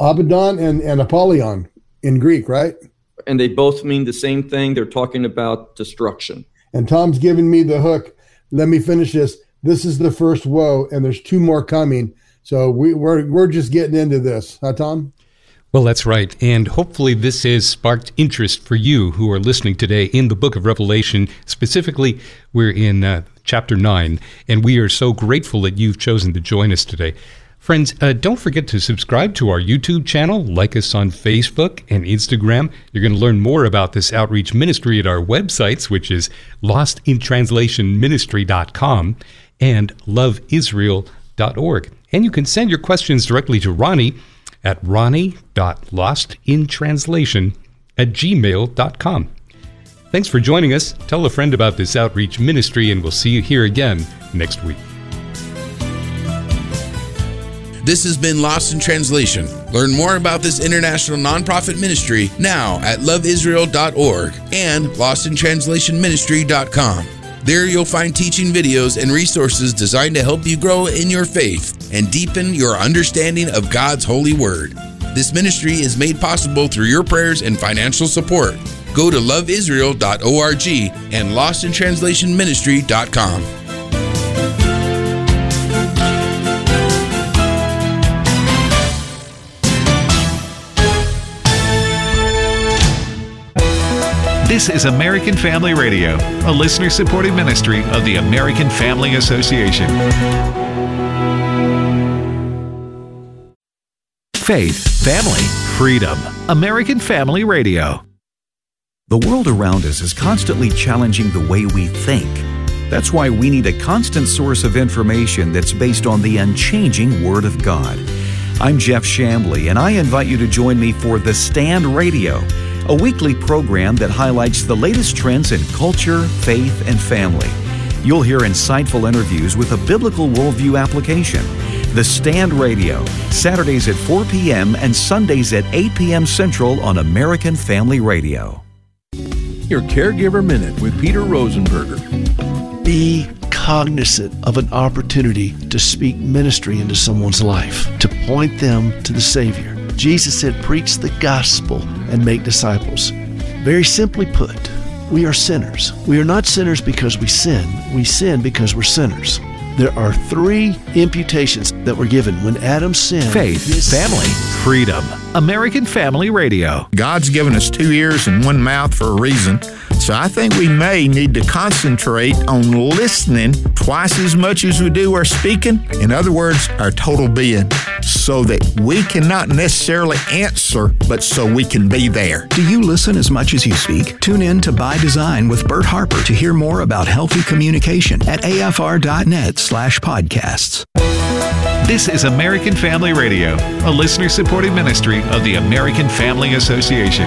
Abaddon and Apollyon in Greek, right? And they both mean the same thing. They're talking about destruction. And Tom's giving me the hook. Let me finish this. This is the first woe, and there's 2 more coming. So we're just getting into this. Huh, Tom? Well, that's right. And hopefully this has sparked interest for you who are listening today in the book of Revelation. Specifically, we're in chapter 9, and we are so grateful that you've chosen to join us today. Friends, don't forget to subscribe to our YouTube channel, like us on Facebook and Instagram. You're going to learn more about this outreach ministry at our websites, which is lostintranslationministry.com and loveisrael.org. And you can send your questions directly to Ronnie at ronnie.lostintranslation@gmail.com. Thanks for joining us. Tell a friend about this outreach ministry, and we'll see you here again next week. This has been Lost in Translation. Learn more about this international nonprofit ministry now at loveisrael.org and lostintranslationministry.com. There you'll find teaching videos and resources designed to help you grow in your faith and deepen your understanding of God's holy word. This ministry is made possible through your prayers and financial support. Go to loveisrael.org and lostintranslationministry.com. This is American Family Radio, a listener-supported ministry of the American Family Association. Faith, family, freedom. American Family Radio. The world around us is constantly challenging the way we think. That's why we need a constant source of information that's based on the unchanging Word of God. I'm Jeff Chambly, and I invite you to join me for The Stand Radio, a weekly program that highlights the latest trends in culture, faith, and family. You'll hear insightful interviews with a biblical worldview application. The Stand Radio, Saturdays at 4 p.m. and Sundays at 8 p.m. Central on American Family Radio. Your Caregiver Minute with Peter Rosenberger. Be cognizant of an opportunity to speak ministry into someone's life, to point them to the Savior. Jesus said, preach the gospel and make disciples. Very simply put, we are sinners. We are not sinners because we sin because we're sinners. There are 3 imputations that were given when Adam sinned. Faith, family, freedom. American Family Radio. God's given us 2 ears and 1 mouth for a reason. So I think we may need to concentrate on listening twice as much as we do our speaking. In other words, our total being, so that we cannot necessarily answer, but so we can be there. Do you listen as much as you speak? Tune in to By Design with Bert Harper to hear more about healthy communication at afr.net/podcasts. This is American Family Radio, a listener-supported ministry of the American Family Association.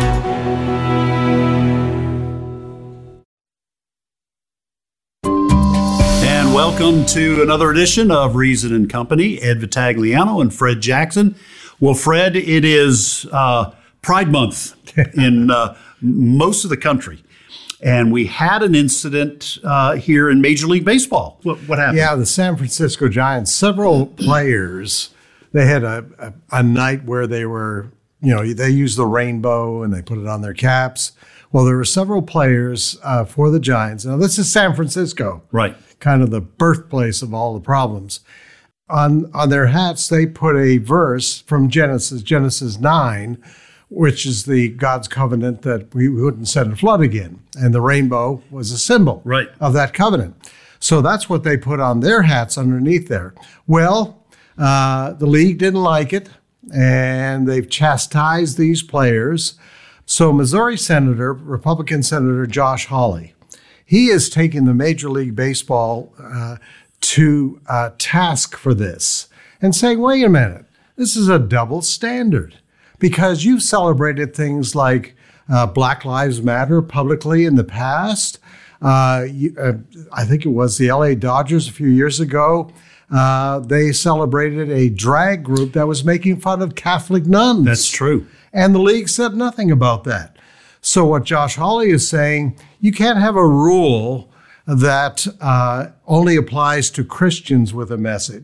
Welcome to another edition of Reason and Company. Ed Vitagliano and Fred Jackson. Well, Fred, it is Pride Month in most of the country. And we had an incident here in Major League Baseball. What happened? Yeah, the San Francisco Giants, several players, they had a night where they were, they used the rainbow and they put it on their caps. Well, there were several players for the Giants. Now, this is San Francisco. Right. Kind of the birthplace of all the problems. On their hats, they put a verse from Genesis 9, which is the God's covenant that we wouldn't send a flood again. And the rainbow was a symbol of that covenant. So that's what they put on their hats underneath there. Well, the league didn't like it, and they've chastised these players. So Missouri Republican Senator Josh Hawley, he is taking the Major League Baseball to task for this and saying, wait a minute, this is a double standard because you've celebrated things like Black Lives Matter publicly in the past. I think it was the LA Dodgers a few years ago. They celebrated a drag group that was making fun of Catholic nuns. That's true. And the league said nothing about that. So what Josh Hawley is saying, you can't have a rule that only applies to Christians with a message.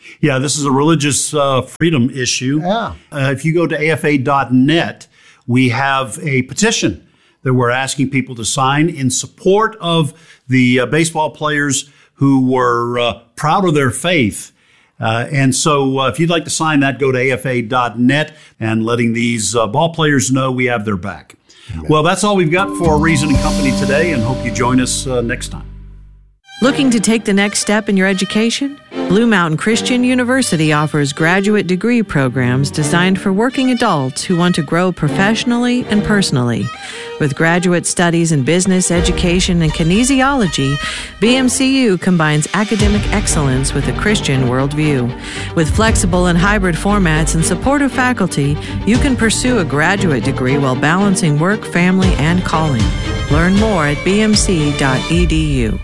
Yeah, this is a religious freedom issue. Yeah. If you go to afa.net, we have a petition that we're asking people to sign in support of the baseball players who were proud of their faith. And so if you'd like to sign that, go to afa.net and letting these ball players know we have their back. Amen. Well, that's all we've got for Reason and Company today, and hope you join us next time. Looking to take the next step in your education? Blue Mountain Christian University offers graduate degree programs designed for working adults who want to grow professionally and personally. With graduate studies in business, education, and kinesiology, BMCU combines academic excellence with a Christian worldview. With flexible and hybrid formats and supportive faculty, you can pursue a graduate degree while balancing work, family, and calling. Learn more at bmc.edu.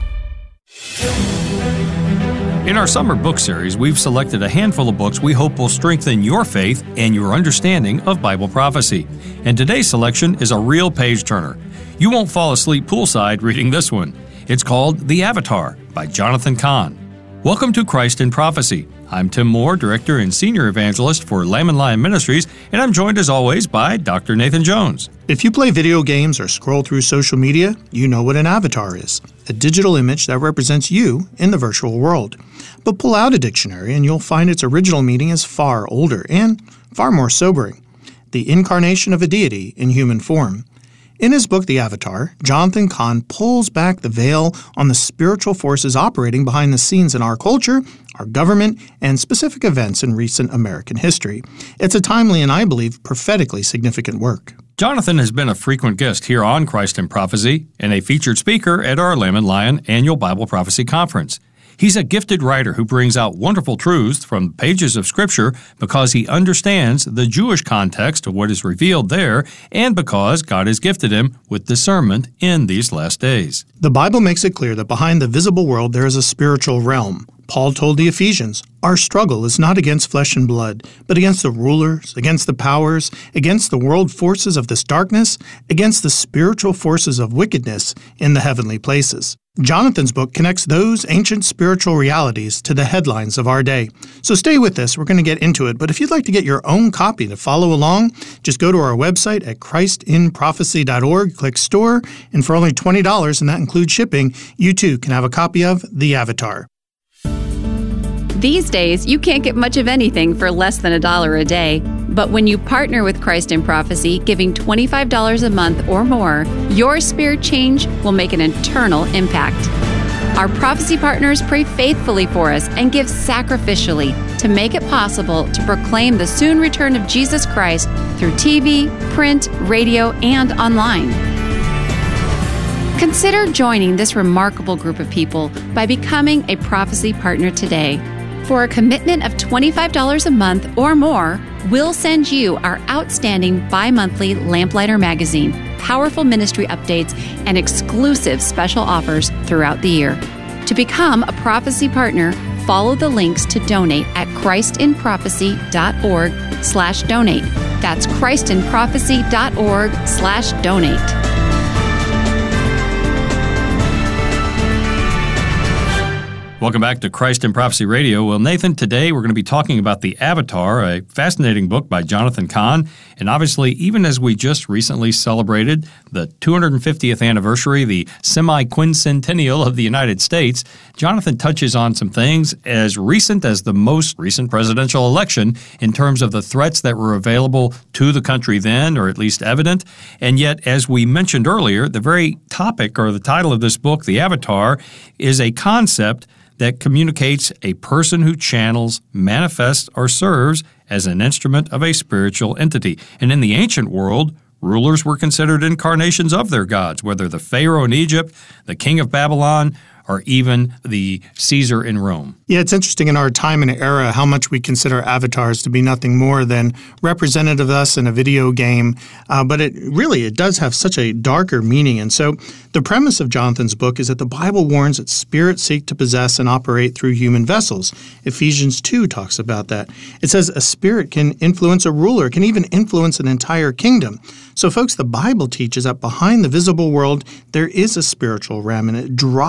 In our summer book series, we've selected a handful of books we hope will strengthen your faith and your understanding of Bible prophecy. And today's selection is a real page-turner. You won't fall asleep poolside reading this one. It's called The Avatar by Jonathan Cahn. Welcome to Christ in Prophecy. I'm Tim Moore, Director and Senior Evangelist for Lamb and Lion Ministries, and I'm joined as always by Dr. Nathan Jones. If you play video games or scroll through social media, you know what an avatar is, a digital image that represents you in the virtual world. But pull out a dictionary and you'll find its original meaning is far older and far more sobering: the incarnation of a deity in human form. In his book, The Avatar, Jonathan Cahn pulls back the veil on the spiritual forces operating behind the scenes in our culture, our government, and specific events in recent American history. It's a timely and, I believe, prophetically significant work. Jonathan has been a frequent guest here on Christ in Prophecy and a featured speaker at our Lamb and Lion Annual Bible Prophecy Conference. He's a gifted writer who brings out wonderful truths from pages of Scripture because he understands the Jewish context of what is revealed there and because God has gifted him with discernment in these last days. The Bible makes it clear that behind the visible world there is a spiritual realm. Paul told the Ephesians, "Our struggle is not against flesh and blood, but against the rulers, against the powers, against the world forces of this darkness, against the spiritual forces of wickedness in the heavenly places." Jonathan's book connects those ancient spiritual realities to the headlines of our day. So stay with us. We're going to get into it. But if you'd like to get your own copy to follow along, just go to our website at christinprophecy.org, click store, and for only $20, and that includes shipping, you too can have a copy of The Avatar. These days, you can't get much of anything for less than $1 a day. But when you partner with Christ in Prophecy, giving $25 a month or more, your spirit change will make an eternal impact. Our prophecy partners pray faithfully for us and give sacrificially to make it possible to proclaim the soon return of Jesus Christ through TV, print, radio, and online. Consider joining this remarkable group of people by becoming a prophecy partner today. For a commitment of $25 a month or more, we'll send you our outstanding bi-monthly Lamplighter magazine, powerful ministry updates, and exclusive special offers throughout the year. To become a prophecy partner, follow the links to donate at christinprophecy.org/donate. That's christinprophecy.org/donate. Welcome back to Christ in Prophecy Radio. Well, Nathan, today we're going to be talking about The Avatar, a fascinating book by Jonathan Cahn. And obviously, even as we just recently celebrated the 250th anniversary, the semi-quincentennial of the United States, Jonathan touches on some things as recent as the most recent presidential election in terms of the threats that were available to the country then, or at least evident. And yet, as we mentioned earlier, the very topic or the title of this book, The Avatar, is a concept that communicates a person who channels, manifests, or serves as an instrument of a spiritual entity. And in the ancient world, rulers were considered incarnations of their gods, whether the Pharaoh in Egypt, the king of Babylon, or even the Caesar in Rome. Yeah, it's interesting in our time and era how much we consider avatars to be nothing more than representative of us in a video game, but it does have such a darker meaning. And so the premise of Jonathan's book is that the Bible warns that spirits seek to possess and operate through human vessels. Ephesians 2 talks about that. It says a spirit can influence a ruler, can even influence an entire kingdom. So folks, the Bible teaches that behind the visible world, there is a spiritual realm, and it drives events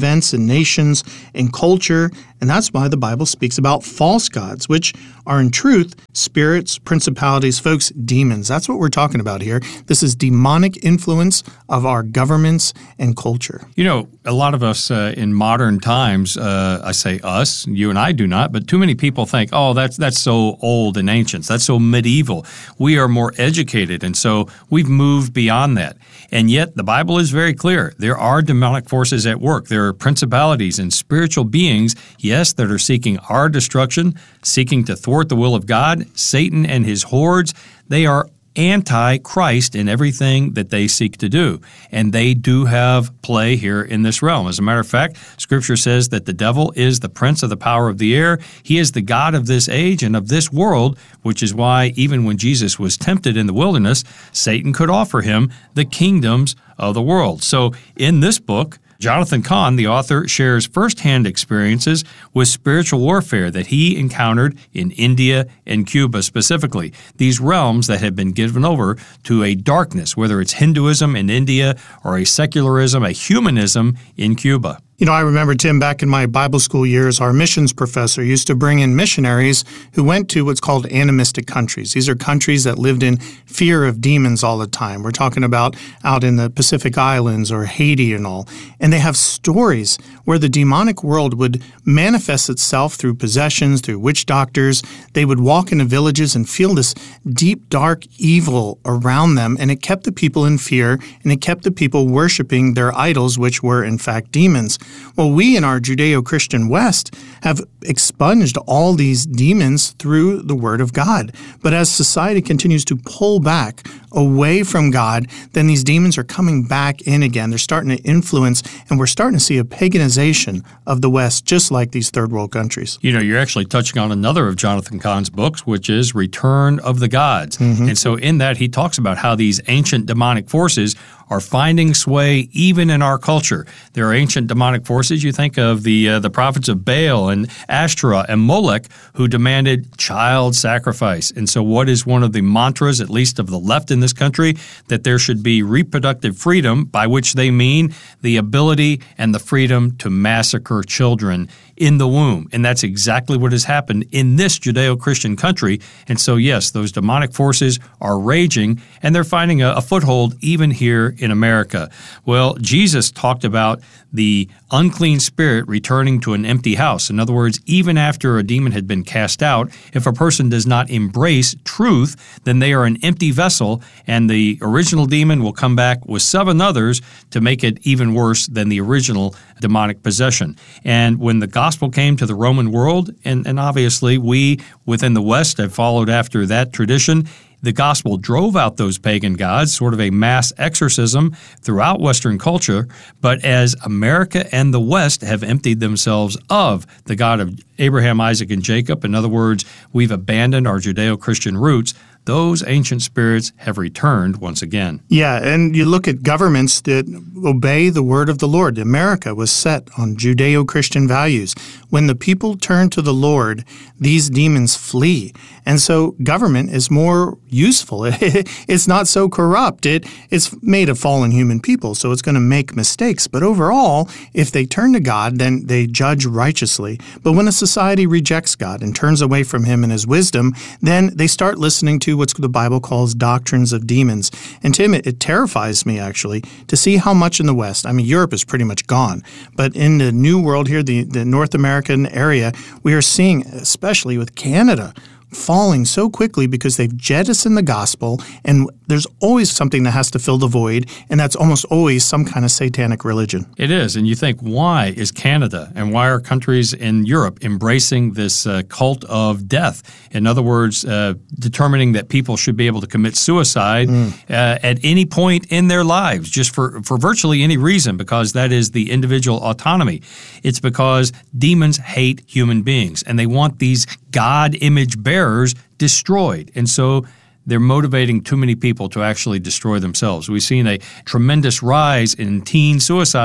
events and nations and culture. And that's why the Bible speaks about false gods, which are in truth spirits, principalities, folks, demons. That's what we're talking about here. This is demonic influence of our governments and culture. You know, a lot of us in modern times, I say us, you and I do not, but too many people think, oh, that's so old and ancient. That's so medieval. We are more educated, and so we've moved beyond that. And yet the Bible is very clear. There are demonic forces at work. There are principalities and spiritual beings, yes, that are seeking our destruction, seeking to thwart the will of God. Satan and his hordes, they are anti-Christ in everything that they seek to do. And they do have play here in this realm. As a matter of fact, Scripture says that the devil is the prince of the power of the air. He is the god of this age and of this world, which is why even when Jesus was tempted in the wilderness, Satan could offer him the kingdoms of the world. So in this book, Jonathan Cahn, the author, shares firsthand experiences with spiritual warfare that he encountered in India and Cuba specifically, these realms that have been given over to a darkness, whether it's Hinduism in India or a secularism, a humanism in Cuba. You know, I remember, Tim, back in my Bible school years, our missions professor used to bring in missionaries who went to what's called animistic countries. These are countries that lived in fear of demons all the time. We're talking about out in the Pacific Islands or Haiti and all. And they have stories where the demonic world would manifest itself through possessions, through witch doctors. They would walk into villages and feel this deep, dark evil around them, and it kept the people in fear, and it kept the people worshiping their idols, which were, in fact, demons. Well, we in our Judeo-Christian West have expunged all these demons through the Word of God. But as society continues to pull back away from God, then these demons are coming back in again. They're starting to influence, and we're starting to see a paganization of the West, just like these third world countries. You know, you're actually touching on another of Jonathan Cahn's books, which is Return of the Gods. Mm-hmm. And so in that, he talks about how these ancient demonic forces are finding sway even in our culture. There are ancient demonic forces. You think of the prophets of Baal and Ashtoreth and Molech who demanded child sacrifice. And so what is one of the mantras, at least of the left in this country, that there should be reproductive freedom, by which they mean the ability and the freedom to massacre children in the womb. And that's exactly what has happened in this Judeo-Christian country. And so, yes, those demonic forces are raging, and they're finding a foothold even here in America. Well, Jesus talked about the unclean spirit returning to an empty house. In other words, even after a demon had been cast out, if a person does not embrace truth, then they are an empty vessel, and the original demon will come back with 7 others to make it even worse than the original demonic possession. And when the gospel came to the Roman world, and obviously we within the West have followed after that tradition, the gospel drove out those pagan gods, sort of a mass exorcism throughout Western culture. But as America and the West have emptied themselves of the God of Abraham, Isaac, and Jacob, in other words, we've abandoned our Judeo-Christian roots, those ancient spirits have returned once again. Yeah, and you look at governments that obey the word of the Lord. America was set on Judeo-Christian values. When the people turn to the Lord, these demons flee. And so government is more useful. It's not so corrupt. It's made of fallen human people, so it's going to make mistakes. But overall, if they turn to God, then they judge righteously. But when a society rejects God and turns away from Him and His wisdom, then they start listening to what the Bible calls doctrines of demons. And Tim, it terrifies me actually to see how much in the West, I mean, Europe is pretty much gone, but in the New World here, the North American area, we are seeing, especially with Canada, falling so quickly because they've jettisoned the gospel, and there's always something that has to fill the void, and that's almost always some kind of satanic religion. It is, and you think, why is Canada and why are countries in Europe embracing this cult of death? In other words, determining that people should be able to commit suicide at any point in their lives, just for virtually any reason, because that is the individual autonomy. It's because demons hate human beings, and they want these God image bearers destroyed. And so they're motivating too many people to actually destroy themselves. We've seen a tremendous rise in teen suicide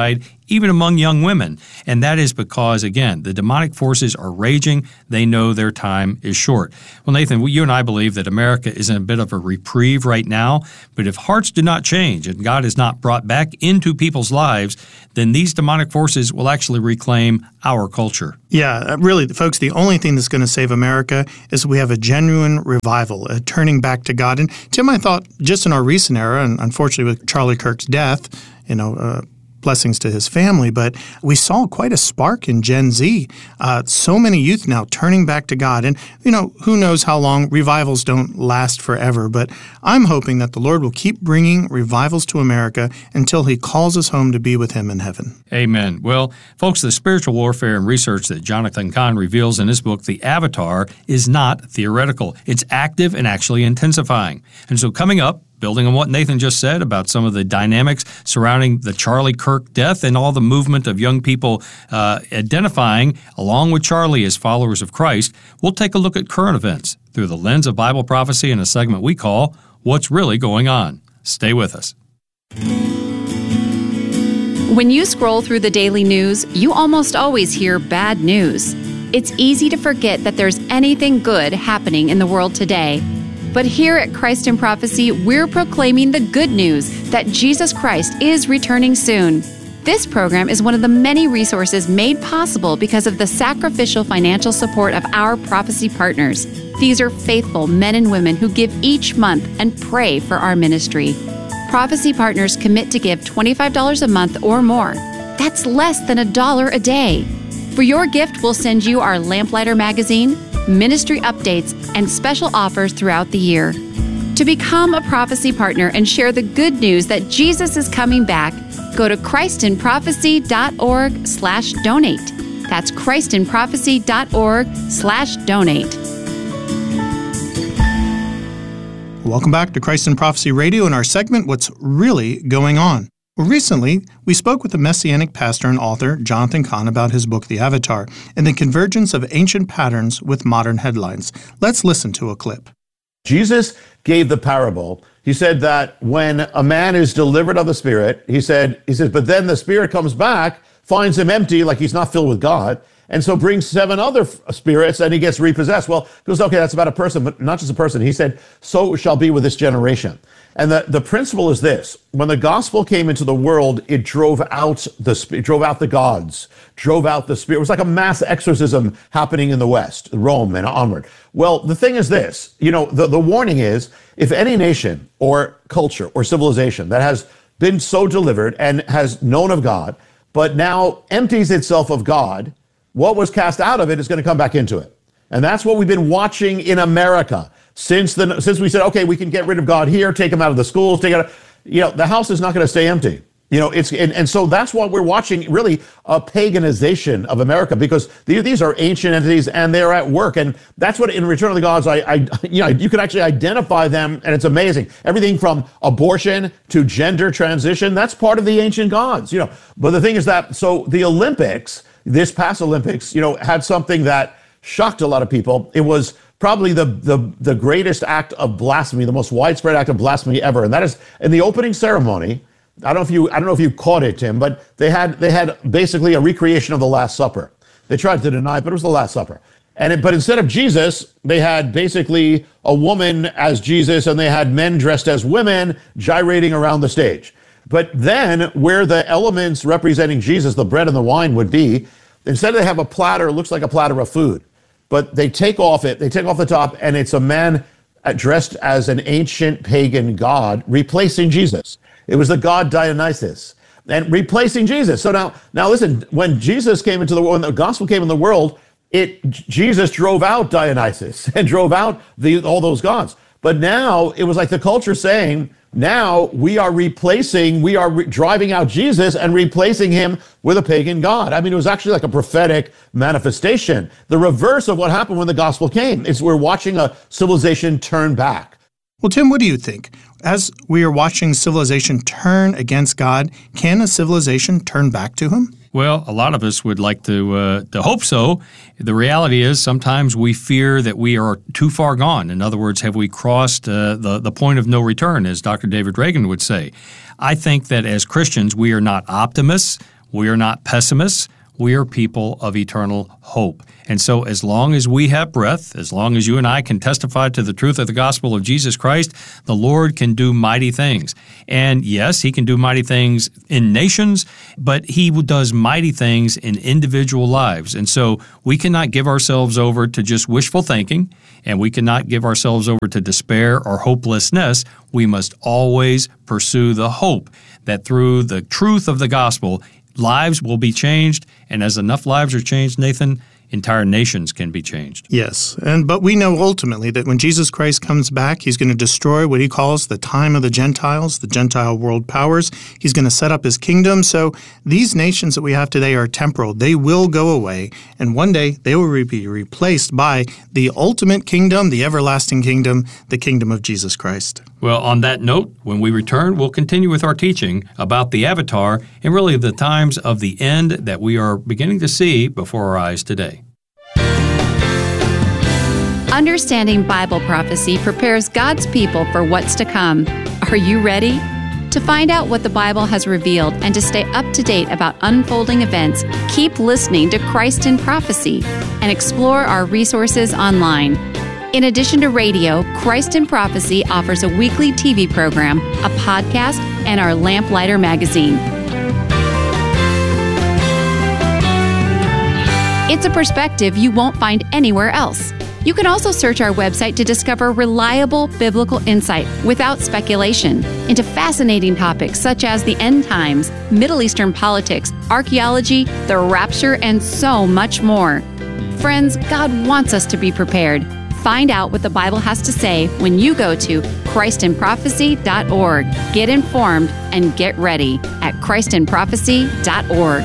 even among young women. And that is because, again, the demonic forces are raging. They know their time is short. Well, Nathan, you and I believe that America is in a bit of a reprieve right now, but if hearts do not change and God is not brought back into people's lives, then these demonic forces will actually reclaim our culture. Yeah, really, folks, the only thing that's going to save America is we have a genuine revival, a turning back to God. And Tim, I thought just in our recent era, and unfortunately with Charlie Kirk's death, blessings to his family, but we saw quite a spark in Gen Z. So many youth now turning back to God. And, who knows how long revivals don't last forever, but I'm hoping that the Lord will keep bringing revivals to America until he calls us home to be with him in heaven. Amen. Well, folks, the spiritual warfare and research that Jonathan Cahn reveals in his book, The Avatar, is not theoretical. It's active and actually intensifying. And so coming up, building on what Nathan just said about some of the dynamics surrounding the Charlie Kirk death and all the movement of young people identifying, along with Charlie, as followers of Christ, we'll take a look at current events through the lens of Bible prophecy in a segment we call What's Really Going On. Stay with us. When you scroll through the daily news, you almost always hear bad news. It's easy to forget that there's anything good happening in the world today. But here at Christ in Prophecy, we're proclaiming the good news that Jesus Christ is returning soon. This program is one of the many resources made possible because of the sacrificial financial support of our prophecy partners. These are faithful men and women who give each month and pray for our ministry. Prophecy partners commit to give $25 a month or more. That's less than $1 a day. For your gift, we'll send you our Lamplighter magazine, ministry updates, and special offers throughout the year. To become a prophecy partner and share the good news that Jesus is coming back, go to christinprophecy.org/donate. That's christinprophecy.org/donate. Welcome back to Christ in Prophecy Radio and our segment, What's Really Going On. Well, recently, we spoke with the Messianic pastor and author Jonathan Cahn about his book, The Avatar, and the convergence of ancient patterns with modern headlines. Let's listen to a clip. Jesus gave the parable. He said that when a man is delivered of the Spirit, he says, but then the Spirit comes back, finds him empty, like he's not filled with God, and so brings 7 other spirits, and he gets repossessed. Well, he goes, okay, that's about a person, but not just a person. He said, so shall be with this generation. And the principle is this: when the gospel came into the world, it drove out the gods, drove out the spirit. It was like a mass exorcism happening in the West, Rome and onward. Well, the thing is this, the warning is, if any nation or culture or civilization that has been so delivered and has known of God, but now empties itself of God, what was cast out of it is going to come back into it. And that's what we've been watching in America. Since we said, okay, we can get rid of God here, take him out of the schools, the house is not going to stay empty. And so that's what we're watching, really a paganization of America, because these are ancient entities and they're at work. And that's what in Return of the Gods, you can actually identify them, and it's amazing. Everything from abortion to gender transition, that's part of the ancient gods, But the thing is that, so the Olympics, this past Olympics, had something that shocked a lot of people. It was probably the greatest act of blasphemy, the most widespread act of blasphemy ever. And that is in the opening ceremony. I don't know if you caught it, Tim, but they had basically a recreation of the Last Supper. They tried to deny it, but it was the Last Supper. But instead of Jesus, they had basically a woman as Jesus, and they had men dressed as women gyrating around the stage. But then where the elements representing Jesus, the bread and the wine, would be, instead they have a platter, it looks like a platter of food. But they take off the top, and it's a man dressed as an ancient pagan god replacing Jesus. It was the god Dionysus, and replacing Jesus. So now listen, when Jesus came into the world, when the gospel came in the world, Jesus drove out Dionysus and drove out all those gods. But now it was like the culture saying, now we are driving out Jesus and replacing him with a pagan god. I mean, it was actually like a prophetic manifestation. The reverse of what happened when the gospel came is we're watching a civilization turn back. Well, Tim, what do you think? As we are watching civilization turn against God, can a civilization turn back to him? Well, a lot of us would like to hope so. The reality is sometimes we fear that we are too far gone. In other words, have we crossed the point of no return, as Dr. David Reagan would say. I think that as Christians, we are not optimists. We are not pessimists. We are people of eternal hope. And so as long as we have breath, as long as you and I can testify to the truth of the gospel of Jesus Christ, the Lord can do mighty things. And yes, he can do mighty things in nations, but he does mighty things in individual lives. And so we cannot give ourselves over to just wishful thinking, and we cannot give ourselves over to despair or hopelessness. We must always pursue the hope that through the truth of the gospel, lives will be changed, and as enough lives are changed, Nathan, entire nations can be changed. Yes, but we know ultimately that when Jesus Christ comes back, he's going to destroy what he calls the time of the Gentiles, the Gentile world powers. He's going to set up his kingdom. So these nations that we have today are temporal. They will go away, and one day they will be replaced by the ultimate kingdom, the everlasting kingdom, the kingdom of Jesus Christ. Well, on that note, when we return, we'll continue with our teaching about the Avatar and really the times of the end that we are beginning to see before our eyes today. Understanding Bible prophecy prepares God's people for what's to come. Are you ready? To find out what the Bible has revealed and to stay up to date about unfolding events, keep listening to Christ in Prophecy and explore our resources online. In addition to radio, Christ in Prophecy offers a weekly TV program, a podcast, and our Lamplighter magazine. It's a perspective you won't find anywhere else. You can also search our website to discover reliable biblical insight without speculation into fascinating topics such as the end times, Middle Eastern politics, archaeology, the rapture, and so much more. Friends, God wants us to be prepared. Find out what the Bible has to say when you go to ChristinProphecy.org. Get informed and get ready at ChristinProphecy.org.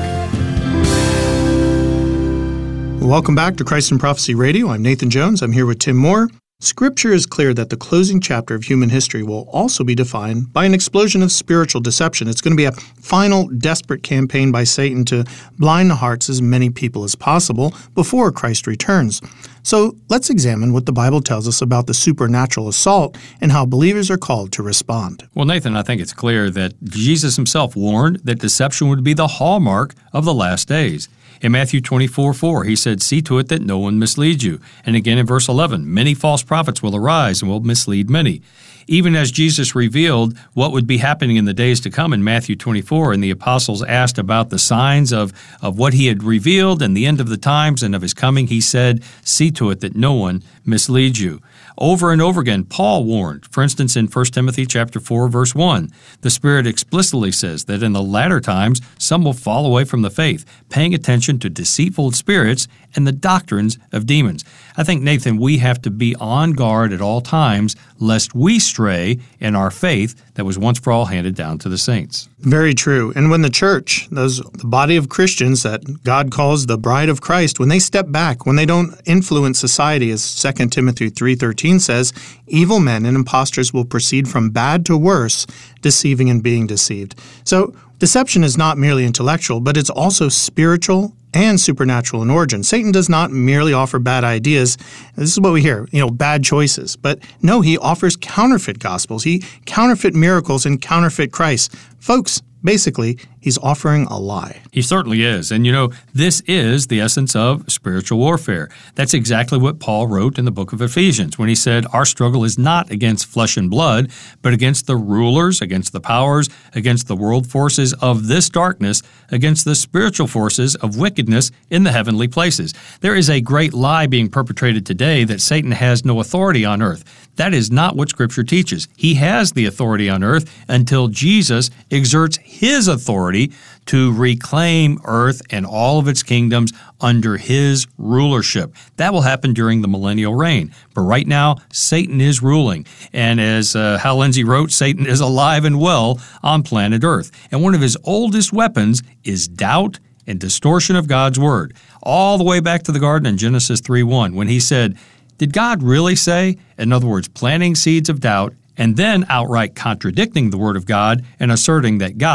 Welcome back to Christ in Prophecy Radio. I'm Nathan Jones. I'm here with Tim Moore. Scripture is clear that the closing chapter of human history will also be defined by an explosion of spiritual deception. It's going to be a final, desperate campaign by Satan to blind the hearts as many people as possible before Christ returns. So let's examine what the Bible tells us about the supernatural assault and how believers are called to respond. Well, Nathan, I think it's clear that Jesus himself warned that deception would be the hallmark of the last days. In Matthew 24:4, he said, "See to it that no one misleads you." And again in verse 11, "Many false prophets will arise and will mislead many." Even as Jesus revealed what would be happening in the days to come in Matthew 24, and the apostles asked about the signs of what he had revealed and the end of the times and of his coming, he said, "See to it that no one misleads you." Over and over again, Paul warned. For instance, in 1 Timothy chapter 4, verse 1, the Spirit explicitly says that in the latter times some will fall away from the faith, paying attention to deceitful spirits and the doctrines of demons. I think, Nathan, we have to be on guard at all times lest we stray in our faith that was once for all handed down to the saints. Very true. And when the church, the body of Christians that God calls the bride of Christ, when they step back, when they don't influence society, as 2 Timothy 3:13 says, evil men and impostors will proceed from bad to worse, deceiving and being deceived. So deception is not merely intellectual, but it's also spiritual and supernatural in origin. Satan does not merely offer bad ideas. This is what we hear, bad choices. But no, he offers counterfeit gospels. He counterfeit miracles and counterfeit Christ. Folks, basically, he's offering a lie. He certainly is. And this is the essence of spiritual warfare. That's exactly what Paul wrote in the book of Ephesians when he said, "Our struggle is not against flesh and blood, but against the rulers, against the powers, against the world forces of this darkness, against the spiritual forces of wickedness in the heavenly places." There is a great lie being perpetrated today that Satan has no authority on earth. That is not what Scripture teaches. He has the authority on earth until Jesus exerts his authority to reclaim earth and all of its kingdoms under his rulership. That will happen during the millennial reign. But right now, Satan is ruling. And as Hal Lindsey wrote, Satan is alive and well on planet Earth. And one of his oldest weapons is doubt and distortion of God's word. All the way back to the garden in Genesis 3:1, when he said, "Did God really say?" In other words, planting seeds of doubt and then outright contradicting the word of God and asserting that God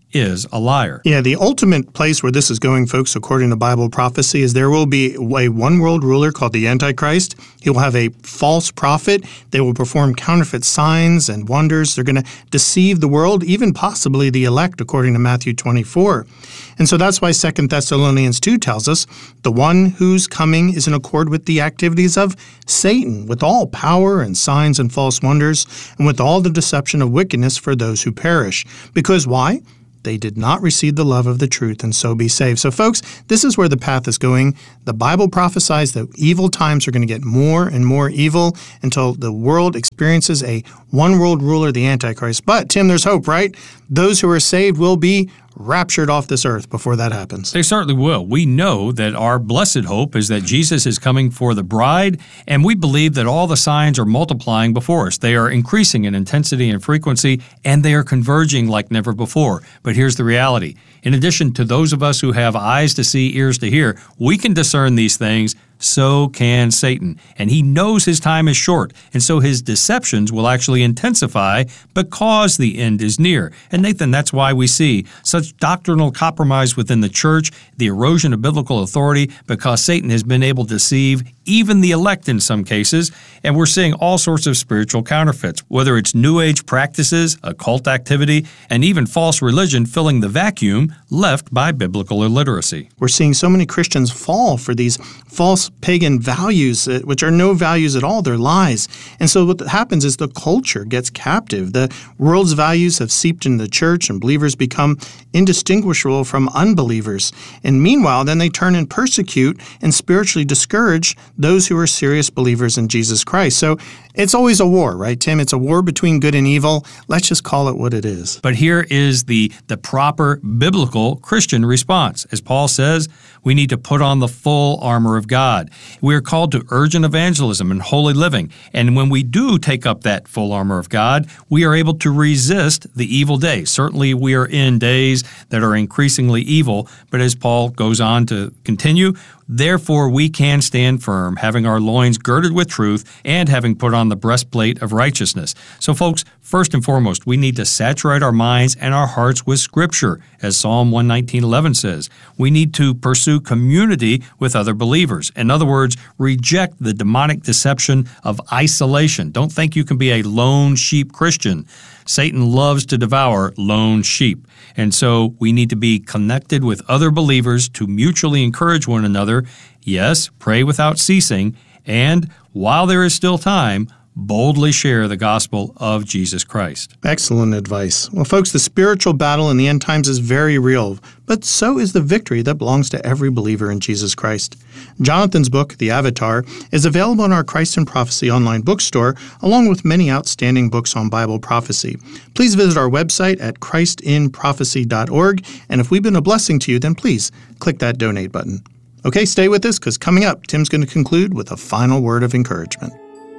is a liar. Yeah, the ultimate place where this is going, folks, according to Bible prophecy, is there will be a one world ruler called the Antichrist. He will have a false prophet. They will perform counterfeit signs and wonders. They're going to deceive the world, even possibly the elect, according to Matthew 24. And so that's why 2 Thessalonians 2 tells us the one whose coming is in accord with the activities of Satan, with all power and signs and false wonders, and with all the deception of wickedness for those who perish. Because why? They did not receive the love of the truth and so be saved. So, folks, this is where the path is going. The Bible prophesies that evil times are going to get more and more evil until the world experiences a one world ruler, the Antichrist. But, Tim, there's hope, right? Those who are saved will be raptured off this earth before that happens. They certainly will. We know that our blessed hope is that Jesus is coming for the bride, and we believe that all the signs are multiplying before us. They are increasing in intensity and frequency, and they are converging like never before. But here's the reality. In addition to those of us who have eyes to see, ears to hear, we can discern these things. So can Satan. And he knows his time is short, and so his deceptions will actually intensify because the end is near. And Nathan, that's why we see such doctrinal compromise within the church, the erosion of biblical authority, because Satan has been able to deceive even the elect in some cases, and we're seeing all sorts of spiritual counterfeits, whether it's New Age practices, occult activity, and even false religion filling the vacuum left by biblical illiteracy. We're seeing so many Christians fall for these false pagan values, which are no values at all. They're lies. And so what happens is the culture gets captive. The world's values have seeped into the church, and believers become indistinguishable from unbelievers. And meanwhile, then they turn and persecute and spiritually discourage those who are serious believers in Jesus Christ. So it's always a war, right, Tim? It's a war between good and evil. Let's just call it what it is. But here is the proper biblical Christian response. As Paul says, we need to put on the full armor of God. We are called to urgent evangelism and holy living. And when we do take up that full armor of God, we are able to resist the evil day. Certainly we are in days that are increasingly evil, but as Paul goes on to continue, therefore we can stand firm, having our loins girded with truth and having put on the breastplate of righteousness. So folks, first and foremost, we need to saturate our minds and our hearts with Scripture. As Psalm 119:11 says, we need to pursue community with other believers. In other words, reject the demonic deception of isolation. Don't think you can be a lone sheep Christian. Satan loves to devour lone sheep. And so we need to be connected with other believers to mutually encourage one another. Yes, pray without ceasing. And while there is still time, boldly share the gospel of Jesus Christ. Excellent advice. Well, folks, the spiritual battle in the end times is very real, but so is the victory that belongs to every believer in Jesus Christ. Jonathan's book, The Avatar, is available in our Christ in Prophecy online bookstore, along with many outstanding books on Bible prophecy. Please visit our website at christinprophecy.org, and if we've been a blessing to you, then please click that donate button. Okay, stay with us, because coming up, Tim's going to conclude with a final word of encouragement.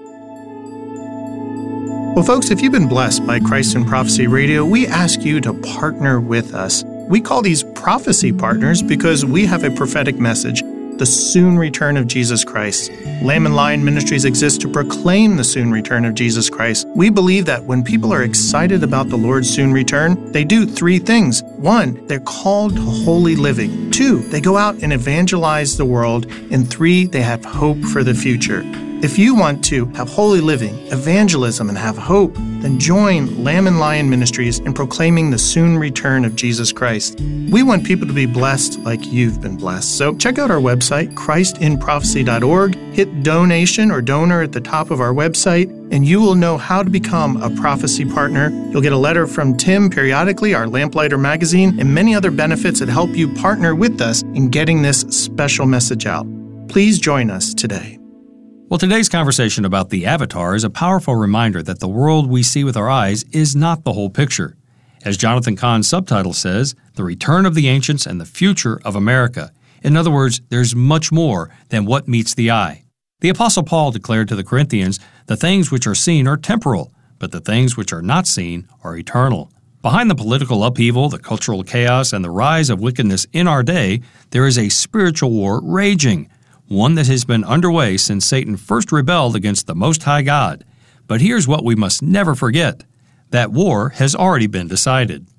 Well, folks, if you've been blessed by Christ in Prophecy Radio, we ask you to partner with us. We call these prophecy partners because we have a prophetic message, the soon return of Jesus Christ. Lamb and Lion Ministries exist to proclaim the soon return of Jesus Christ. We believe that when people are excited about the Lord's soon return, they do three things. One, they're called to holy living. Two, they go out and evangelize the world. And three, they have hope for the future. If you want to have holy living, evangelism, and have hope, then join Lamb and Lion Ministries in proclaiming the soon return of Jesus Christ. We want people to be blessed like you've been blessed. So check out our website, christinprophecy.org. Hit donation or donor at the top of our website, and you will know how to become a prophecy partner. You'll get a letter from Tim periodically, our Lamplighter magazine, and many other benefits that help you partner with us in getting this special message out. Please join us today. Well, today's conversation about the Avatar is a powerful reminder that the world we see with our eyes is not the whole picture. As Jonathan Cahn's subtitle says, The Return of the Ancients and the Future of America. In other words, there's much more than what meets the eye. The Apostle Paul declared to the Corinthians, the things which are seen are temporal, but the things which are not seen are eternal. Behind the political upheaval, the cultural chaos, and the rise of wickedness in our day, there is a spiritual war raging. One that has been underway since Satan first rebelled against the Most High God. But here's what we must never forget. That war has already been decided.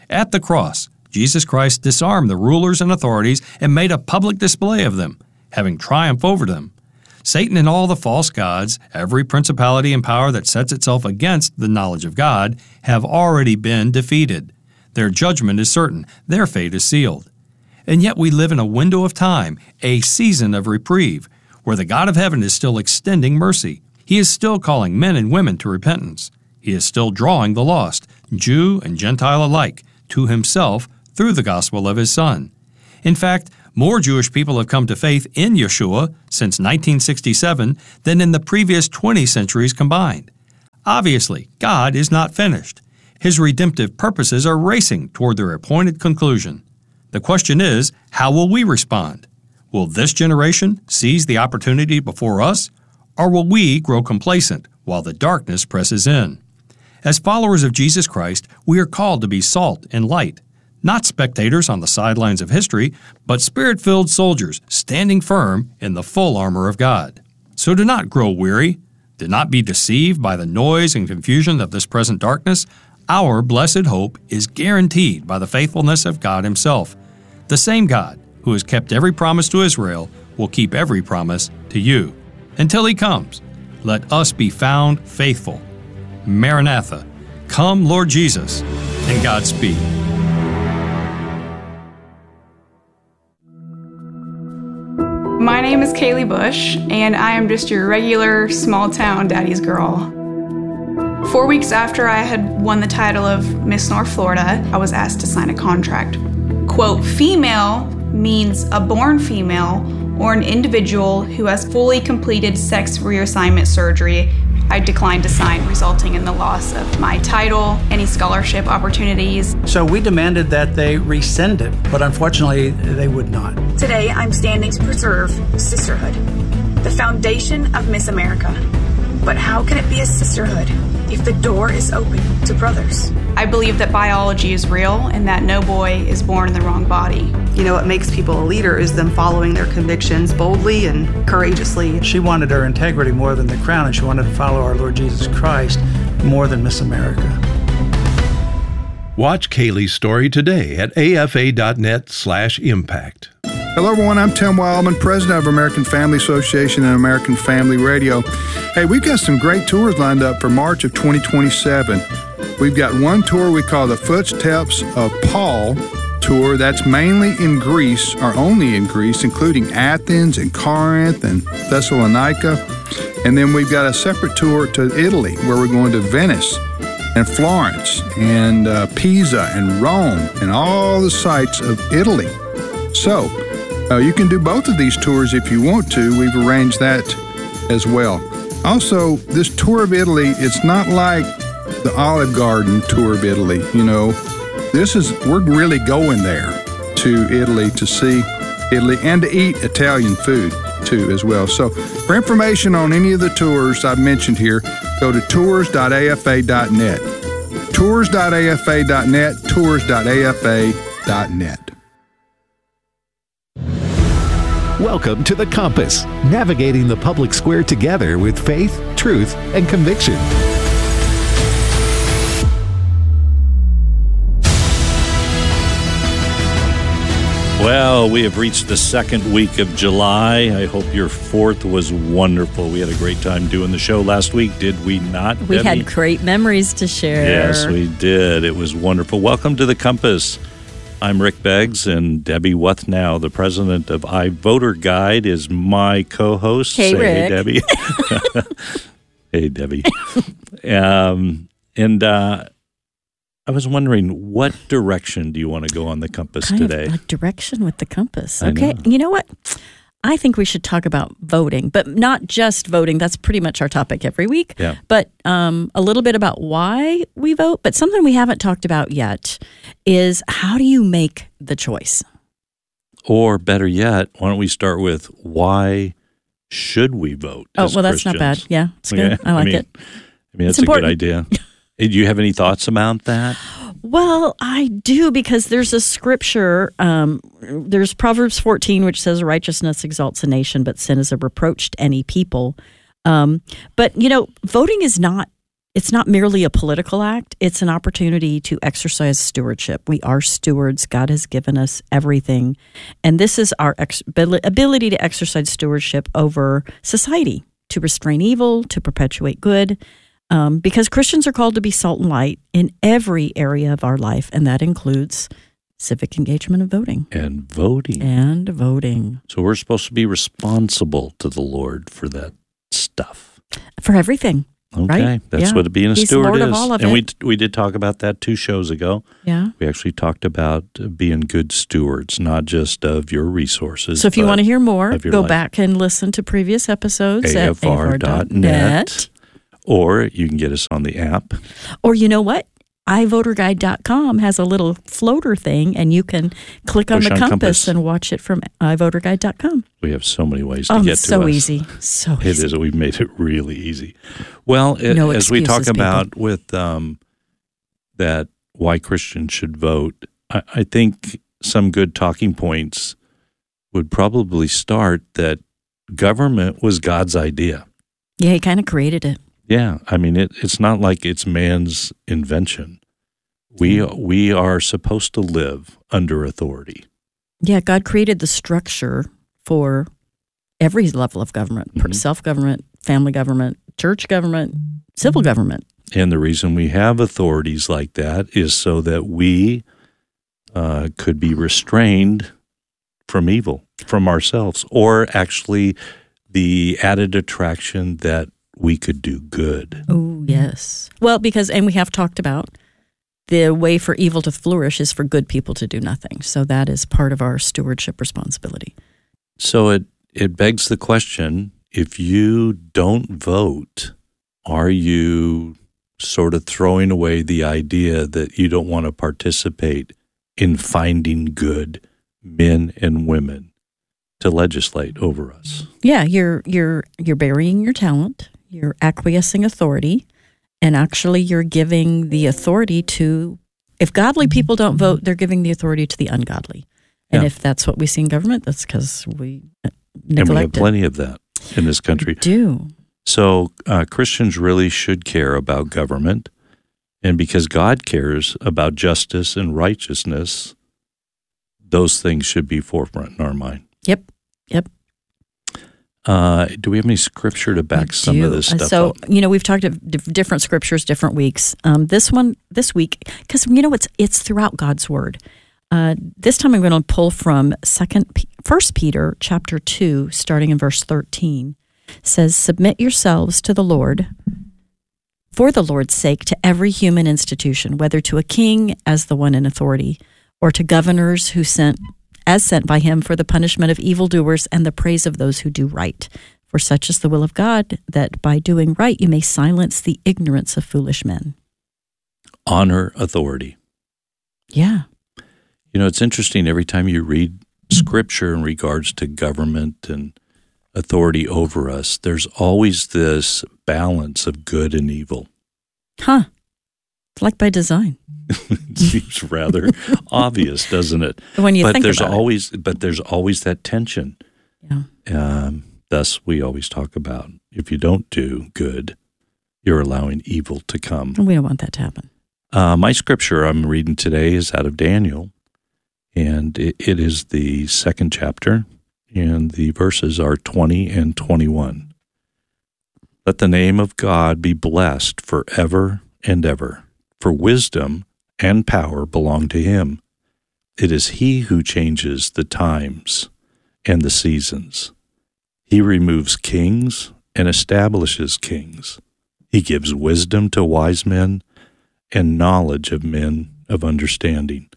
At the cross, Jesus Christ disarmed the rulers and authorities and made a public display of them, having triumphed over them. Satan and all the false gods, every principality and power that sets itself against the knowledge of God, have already been defeated. Their judgment is certain. Their fate is sealed. And yet we live in a window of time, a season of reprieve, where the God of heaven is still extending mercy. He is still calling men and women to repentance. He is still drawing the lost, Jew and Gentile alike, to himself through the gospel of his Son. In fact, more Jewish people have come to faith in Yeshua since 1967 than in the previous 20 centuries combined. Obviously, God is not finished. His redemptive purposes are racing toward their appointed conclusion. The question is, how will we respond? Will this generation seize the opportunity before us, or will we grow complacent while the darkness presses in? As followers of Jesus Christ, we are called to be salt and light, not spectators on the sidelines of history, but Spirit-filled soldiers standing firm in the full armor of God. So do not grow weary. Do not be deceived by the noise and confusion of this present darkness. Our blessed hope is guaranteed by the faithfulness of God Himself. The same God who has kept every promise to Israel will keep every promise to you. Until He comes, let us be found faithful. Maranatha, come Lord Jesus, and Godspeed. My name is Kaylee Bush, and I am just your regular small-town daddy's girl. 4 weeks after I had won the title of Miss North Florida, I was asked to sign a contract. Quote, female means a born female or an individual who has fully completed sex reassignment surgery. I declined to sign, resulting in the loss of my title, any scholarship opportunities. So we demanded that they rescind it, but unfortunately, they would not. Today, I'm standing to preserve sisterhood, the foundation of Miss America. But how can it be a sisterhood if the door is open to brothers? I believe that biology is real and that no boy is born in the wrong body. You know, what makes people a leader is them following their convictions boldly and courageously. She wanted her integrity more than the crown, and she wanted to follow our Lord Jesus Christ more than Miss America. Watch Kaylee's story today at afa.net/impact. Hello, everyone. I'm Tim Wildman, president of American Family Association and American Family Radio. Hey, we've got some great tours lined up for March of 2027. We've got one tour we call the Footsteps of Paul tour. That's mainly in Greece, or only in Greece, including Athens and Corinth and Thessalonica. And then we've got a separate tour to Italy, where we're going to Venice and Florence and Pisa and Rome and all the sites of Italy. So, you can do both of these tours if you want to. We've arranged that as well. Also, this tour of Italy, it's not like the Olive Garden tour of Italy. You know, we're really going there to Italy to see Italy and to eat Italian food too as well. So for information on any of the tours I've mentioned here, go to tours.afa.net. Tours.afa.net, tours.afa.net. Welcome to The Compass, navigating the public square together with faith, truth, and conviction. Well, we have reached the second week of July. I hope your 4th was wonderful. We had a great time doing the show last week, did we not, We Debbie? had great memories to share. Yes, we did. It was wonderful. Welcome to The Compass. I'm Rick Beggs, and Debbie Wuthnow, the president of iVoter Guide, is my co-host. Hey, Rick. Hey, Debbie. Hey, Debbie. I was wondering, what direction do you want to go on the compass today? Like direction with the compass. I Okay. know. You know what? I think we should talk about voting, but not just voting. That's pretty much our topic every week. Yeah. But a little bit about why we vote. But something we haven't talked about yet is, how do you make the choice? Or better yet, why don't we start with, why should we vote? Oh, as well, that's not bad. Christians? Yeah, it's good. I like it. I mean, It's that's a good important. idea. Do you have any thoughts about that? Well, I do, because there's a scripture. There's Proverbs 14, which says, righteousness exalts a nation, but sin is a reproach to any people. But, you know, voting is not it's not merely a political act. It's an opportunity to exercise stewardship. We are stewards. God has given us everything. And this is our ability to exercise stewardship over society, to restrain evil, to perpetuate good, because Christians are called to be salt and light in every area of our life, and that includes civic engagement and voting. And voting. And voting. So we're supposed to be responsible to the Lord for that stuff. For everything. Okay, right? That's what being a steward Lord is. Of all of and it. we did talk about that 2 shows ago. Yeah. We actually talked about being good stewards, not just of your resources. So if you want to hear more, go life. Back and listen to previous episodes at afr.net. Or you can get us on the app. Or you know what? iVoterGuide.com has a little floater thing, and you can click on the compass and watch it from iVoterGuide.com. We have so many ways to get to us. So easy. So easy. It is. We've made it really easy. Well, as we talk about with that why Christians should vote, I think some good talking points would probably start that government was God's idea. Yeah, he kind of created it. Yeah, I mean, it's not like it's man's invention. We are supposed to live under authority. Yeah, God created the structure for every level of government, self-government, family government, church government, civil government. And the reason we have authorities like that is so that we could be restrained from evil, from ourselves, or actually the added attraction that we could do good. Oh, yes. Well, and we have talked about the way for evil to flourish is for good people to do nothing. So that is part of our stewardship responsibility. So it begs the question, if you don't vote, are you sort of throwing away the idea that you don't want to participate in finding good men and women to legislate over us? Yeah, you're burying your talent. You're acquiescing authority, and actually you're giving the authority to, if godly people don't vote, they're giving the authority to the ungodly. And if that's what we see in government, that's because we neglect And we have it. plenty of that in this country. We do. So Christians really should care about government, and because God cares about justice and righteousness, those things should be forefront in our mind. Yep. Do we have any scripture to back some of this stuff so, up? we've talked of different scriptures, different weeks. This week, because, it's throughout God's Word. This time I'm going to pull from 1 Peter chapter 2, starting in verse 13. It says, "Submit yourselves to the Lord, for the Lord's sake, to every human institution, whether to a king as the one in authority, or to governors sent by him for the punishment of evildoers and the praise of those who do right. For such is the will of God, that by doing right you may silence the ignorance of foolish men." Honor authority. Yeah. It's interesting every time you read scripture in regards to government and authority over us, there's always this balance of good and evil. Huh. It's like by design. It seems rather obvious, doesn't it? When you think about it. But there's always that tension. Yeah. Thus, we always talk about if you don't do good, you're allowing evil to come. And we don't want that to happen. My scripture I'm reading today is out of Daniel, and it is the 2nd chapter, and the verses are 20 and 21. "Let the name of God be blessed forever and ever, for wisdom and power belong to him. It is he who changes the times and the seasons. He removes kings and establishes kings. He gives wisdom to wise men and knowledge of men of understanding."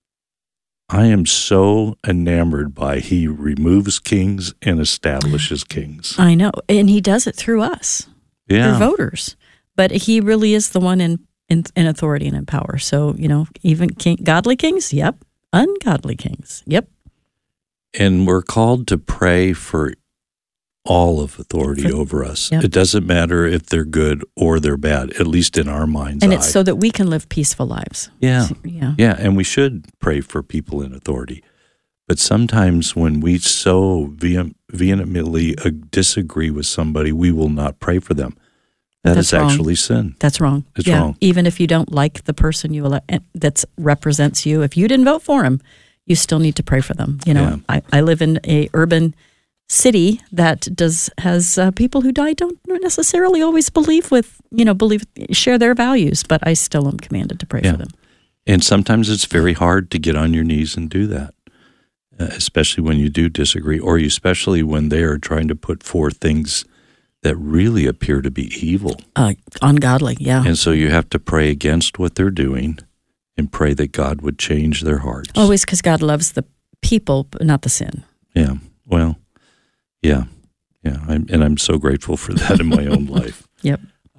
I am so enamored by he removes kings and establishes kings. I know. And he does it through us. Yeah. Through voters. But he really is the one in authority and in power. So, even godly kings, yep. Ungodly kings, yep. And we're called to pray for all of authority over us. Yep. It doesn't matter if they're good or they're bad, at least in our mind's eye. And it's so that we can live peaceful lives. Yeah. Yeah. Yeah, and we should pray for people in authority. But sometimes when we so vehemently disagree with somebody, we will not pray for them. That That's is wrong. actually sin. That's wrong. It's yeah. wrong. Even if you don't like the person you elect that represents you, if you didn't vote for him, you still need to pray for them. You know, I live in a urban city that has people who don't necessarily always share their values, but I still am commanded to pray for them. And sometimes it's very hard to get on your knees and do that, especially when you do disagree, or especially when they are trying to put forth things that really appear to be evil. Ungodly, yeah. And so you have to pray against what they're doing and pray that God would change their hearts. Always, because God loves the people, but not the sin. Yeah, well, yeah. I'm so grateful for that in my own life. Yep.